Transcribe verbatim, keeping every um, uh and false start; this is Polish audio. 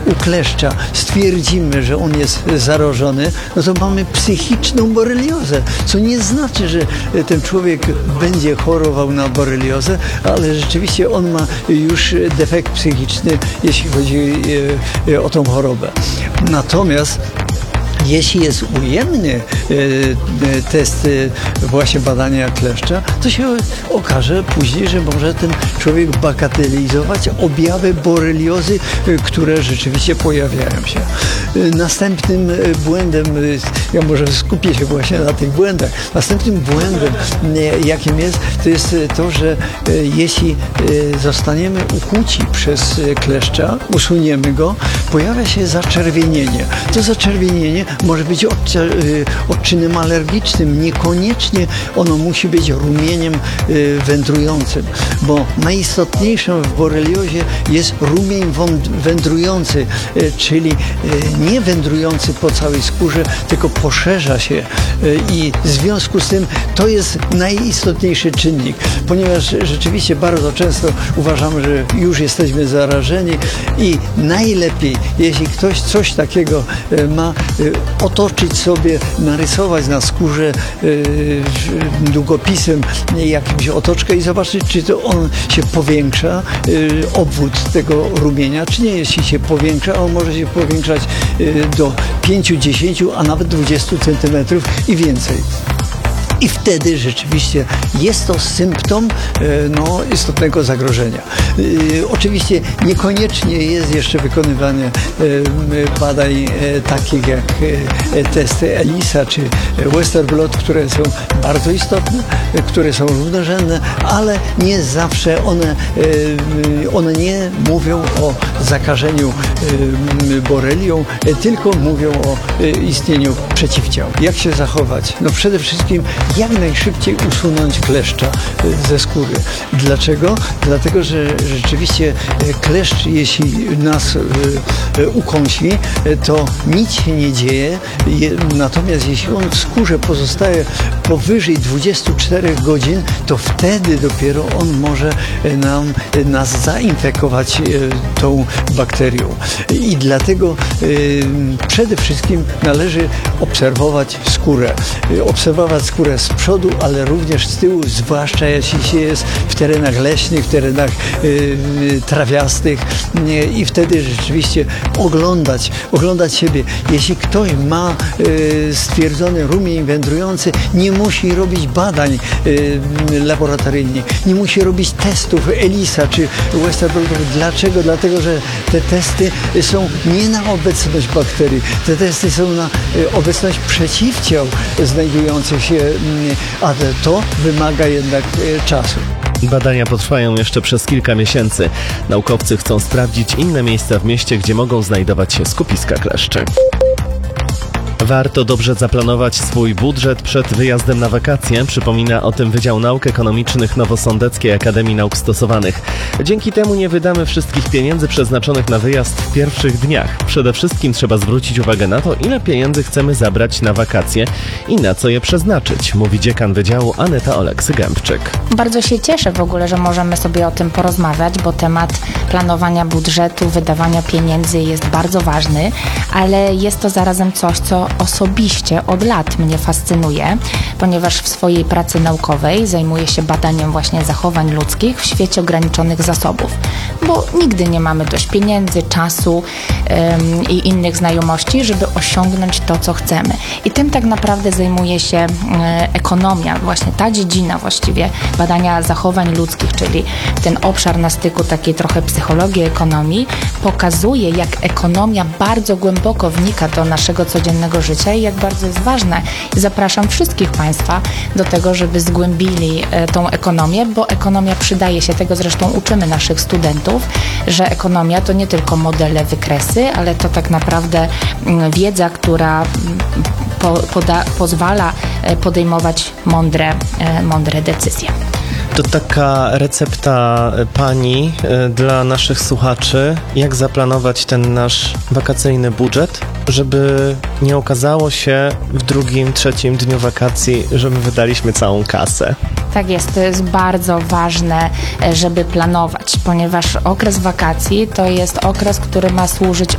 u kleszcza stwierdzimy, że on jest zarażony, no to mamy psychiczną boreliozę, co nie znaczy, że ten człowiek będzie chorował na boreliozę, ale rzeczywiście on ma już defekt psychiczny, jeśli chodzi o tą chorobę. Natomiast jeśli jest ujemny e, test e, właśnie badania kleszcza, to się okaże później, że może ten człowiek bagatelizować objawy boreliozy, e, które rzeczywiście pojawiają się. E, następnym błędem, e, ja może skupię się właśnie na tych błędach, następnym błędem, e, jakim jest, to jest to, że e, jeśli e, zostaniemy ukłuci przez kleszcza, usuniemy go, pojawia się zaczerwienienie. To zaczerwienienie może być odczynem alergicznym. Niekoniecznie ono musi być rumieniem wędrującym, bo najistotniejszą w boreliozie jest rumień wędrujący, czyli nie wędrujący po całej skórze, tylko poszerza się i w związku z tym to jest najistotniejszy czynnik, ponieważ rzeczywiście bardzo często uważamy, że już jesteśmy zarażeni i najlepiej, jeśli ktoś coś takiego ma, otoczyć sobie, narysować na skórze y, długopisem jakimś otoczkę i zobaczyć, czy to on się powiększa, y, obwód tego rumienia, czy nie. Jeśli się powiększa, on może się powiększać y, do pięciu, dziesięciu, a nawet dwudziestu centymetrów i więcej. I wtedy rzeczywiście jest to symptom no, istotnego zagrożenia. Yy, oczywiście niekoniecznie jest jeszcze wykonywanie yy, badań yy, takich jak yy, testy ELISA czy Westerblot, które są bardzo istotne, yy, które są równorzędne, ale nie zawsze one, yy, one nie mówią o zakażeniu yy, borelią, yy, tylko mówią o yy, istnieniu przeciwciał. Jak się zachować? No przede wszystkim jak najszybciej usunąć kleszcza ze skóry. Dlaczego? Dlatego, że rzeczywiście kleszcz, jeśli nas ukąsi, to nic się nie dzieje, natomiast jeśli on w skórze pozostaje powyżej dwudziestu czterech godzin, to wtedy dopiero on może nam, nas zainfekować tą bakterią. I dlatego przede wszystkim należy obserwować skórę. Obserwować skórę z przodu, ale również z tyłu, zwłaszcza jeśli się jest w terenach leśnych, w terenach y, trawiastych y, i wtedy rzeczywiście oglądać, oglądać siebie. Jeśli ktoś ma y, stwierdzony rumień wędrujący, nie musi robić badań y, laboratoryjnych, nie musi robić testów ELISA czy Westerblotów. Dlaczego? Dlatego, że te testy są nie na obecność bakterii, te testy są na y, obecność przeciwciał znajdujących się, a to wymaga jednak czasu. Badania potrwają jeszcze przez kilka miesięcy. Naukowcy chcą sprawdzić inne miejsca w mieście, gdzie mogą znajdować się skupiska kleszczy. Warto dobrze zaplanować swój budżet przed wyjazdem na wakacje, przypomina o tym Wydział Nauk Ekonomicznych Nowosądeckiej Akademii Nauk Stosowanych. Dzięki temu nie wydamy wszystkich pieniędzy przeznaczonych na wyjazd w pierwszych dniach. Przede wszystkim trzeba zwrócić uwagę na to, ile pieniędzy chcemy zabrać na wakacje i na co je przeznaczyć, mówi dziekan Wydziału Aneta Oleksy-Gębczyk. Bardzo się cieszę w ogóle, że możemy sobie o tym porozmawiać, bo temat planowania budżetu, wydawania pieniędzy jest bardzo ważny, ale jest to zarazem coś, co osobiście od lat mnie fascynuje, ponieważ w swojej pracy naukowej zajmuję się badaniem właśnie zachowań ludzkich w świecie ograniczonych zasobów, bo nigdy nie mamy dość pieniędzy, czasu ym, i innych znajomości, żeby osiągnąć to, co chcemy. I tym tak naprawdę zajmuje się y, ekonomia, właśnie ta dziedzina właściwie badania zachowań ludzkich, czyli ten obszar na styku takiej trochę psychologii, ekonomii, pokazuje, jak ekonomia bardzo głęboko wnika do naszego codziennego życia i jak bardzo jest ważne. I zapraszam wszystkich Państwa do tego, żeby zgłębili e, tą ekonomię, bo ekonomia przydaje się, tego zresztą uczymy naszych studentów, że ekonomia to nie tylko modele, wykresy, ale to tak naprawdę m, wiedza, która m, po, poda, pozwala e, podejmować mądre, e, mądre decyzje. To taka recepta Pani dla naszych słuchaczy, jak zaplanować ten nasz wakacyjny budżet, żeby nie okazało się w drugim, trzecim dniu wakacji, że my wydaliśmy całą kasę. Tak jest, to jest bardzo ważne, żeby planować, ponieważ okres wakacji to jest okres, który ma służyć